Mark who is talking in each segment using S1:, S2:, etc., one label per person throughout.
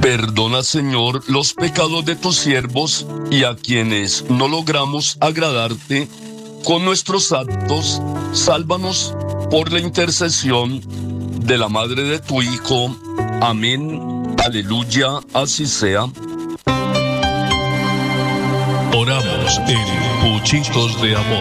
S1: Perdona, Señor, los pecados de tus siervos y a quienes no logramos agradarte con nuestros actos, sálvanos por la intercesión de la Madre de tu Hijo. Amén. Aleluya, así sea.
S2: Oramos en Puchitos de Amor.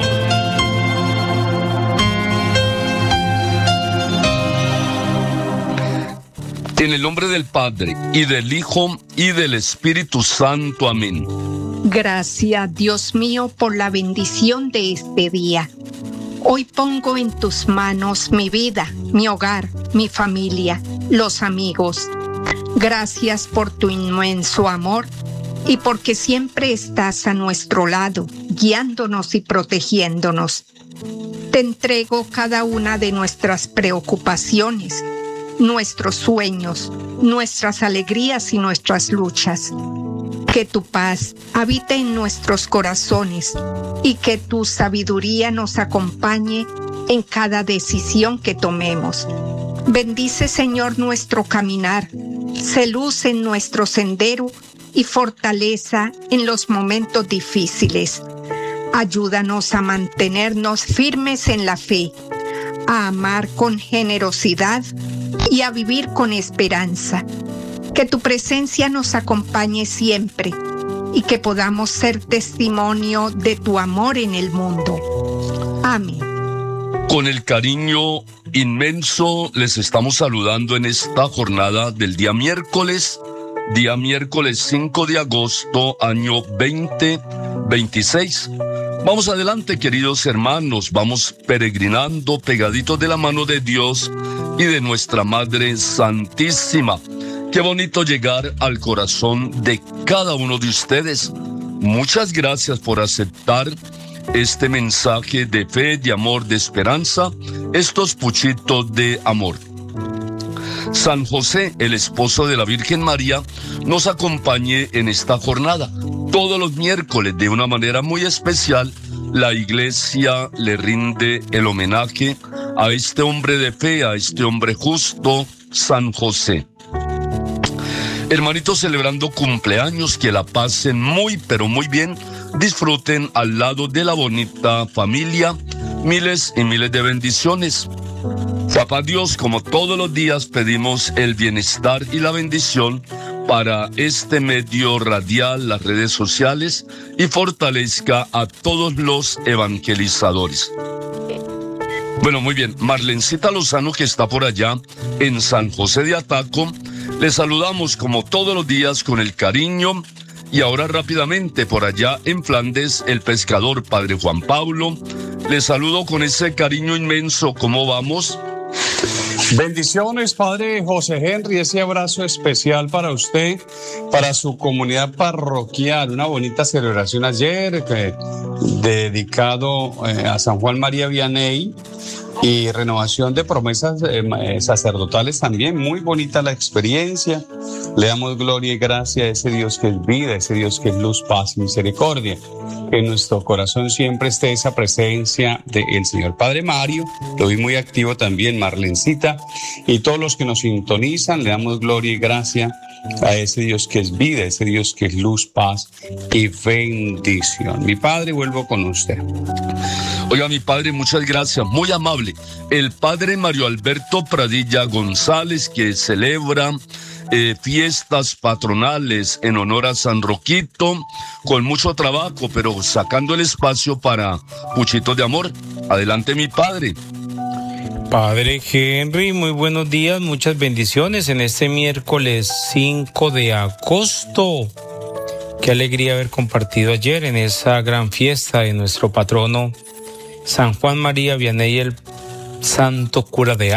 S1: En el nombre del Padre, y del Hijo, y del Espíritu Santo. Amén.
S3: Gracias, Dios mío, por la bendición de este día. Hoy pongo en tus manos mi vida, mi hogar, mi familia, los amigos. Gracias por tu inmenso amor y porque siempre estás a nuestro lado, guiándonos y protegiéndonos. Te entrego cada una de nuestras preocupaciones, nuestros sueños, nuestras alegrías y nuestras luchas. Que tu paz habite en nuestros corazones y que tu sabiduría nos acompañe en cada decisión que tomemos. Bendice, Señor, nuestro caminar, sé luz en nuestro sendero y fortaleza en los momentos difíciles. Ayúdanos a mantenernos firmes en la fe, a amar con generosidad y a vivir con esperanza. Que tu presencia nos acompañe siempre y que podamos ser testimonio de tu amor en el mundo. Amén.
S1: Con el cariño inmenso les estamos saludando en esta jornada del día miércoles 5 de agosto, año 2026. Vamos adelante, queridos hermanos, vamos peregrinando pegaditos de la mano de Dios y de nuestra Madre Santísima. Qué bonito llegar al corazón de cada uno de ustedes. Muchas gracias por aceptar este mensaje de fe, de amor, de esperanza, estos puchitos de amor. San José, el esposo de la Virgen María, nos acompañe en esta jornada. Todos los miércoles, de una manera muy especial, la Iglesia le rinde el homenaje a este hombre de fe, a este hombre justo, San José. Hermanitos, celebrando cumpleaños, que la pasen muy, pero muy bien. Disfruten al lado de la bonita familia. Miles y miles de bendiciones. Papá Dios, como todos los días, pedimos el bienestar y la bendición para este medio radial, las redes sociales, y fortalezca a todos los evangelizadores. Bueno, muy bien. Marlencita Lozano, que está por allá en San José de Ataco, les saludamos como todos los días con el cariño. Y ahora rápidamente por allá en Flandes, el pescador Padre Juan Pablo, les saludo con ese cariño inmenso. ¿Cómo vamos?
S4: Bendiciones, Padre José Henry, ese abrazo especial para usted, para su comunidad parroquial. Una bonita celebración ayer dedicado a San Juan María Vianney y renovación de promesas sacerdotales también. Muy bonita la experiencia. Le damos gloria y gracia a ese Dios que es vida, ese Dios que es luz, paz y misericordia. Que en nuestro corazón siempre esté esa presencia del Señor. Padre Mario, lo vi muy activo también, Marlencita, y todos los que nos sintonizan, le damos gloria y gracia a ese Dios que es vida, ese Dios que es luz, paz y bendición. Mi Padre, vuelvo con usted.
S1: Oiga, mi padre, muchas gracias, muy amable. El padre Mario Alberto Pradilla González, que celebra fiestas patronales en honor a San Roquito, con mucho trabajo, pero sacando el espacio para puchitos de amor. Adelante, mi padre.
S5: Padre Henry, muy buenos días, muchas bendiciones en este miércoles 5 de agosto. Qué alegría haber compartido ayer en esa gran fiesta de nuestro patrono San Juan María Vianney, el santo cura de